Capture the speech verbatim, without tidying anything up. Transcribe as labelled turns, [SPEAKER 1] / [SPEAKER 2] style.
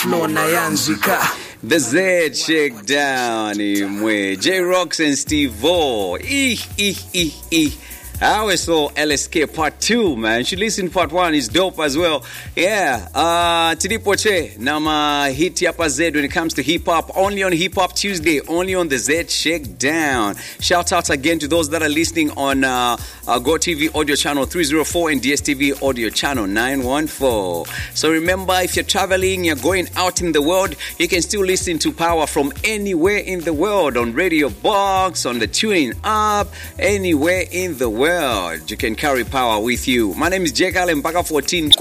[SPEAKER 1] flow na yanzika.
[SPEAKER 2] The Z Shakedown imwe J-Rocks and Steve-O. Eh, eh, eh, eh. I always saw L S K part two, man. You should listen to part one. It's dope as well. Yeah. Uh, Tidipoche, nama hit yapa Z when it comes to hip-hop. Only on Hip Hop Tuesday. Only on the Z Shakedown. Shout out again to those that are listening on uh, uh, GoTV audio channel three oh four and D S T V audio channel nine one four. So remember, if you're traveling, you're going out in the world, you can still listen to Power from anywhere in the world on Radio Box, on the tuning app, anywhere in the world. You can carry Power with you. My name is Jake Allen, Mpaka fourteen.